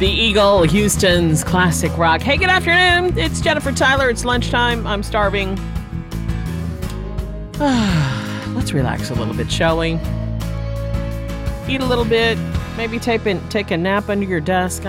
The Eagle, Houston's classic rock. Hey, good afternoon. It's Jennifer Tyler. It's lunchtime. I'm starving. Let's relax a little bit, shall we? Eat a little bit. Maybe take a nap under your desk.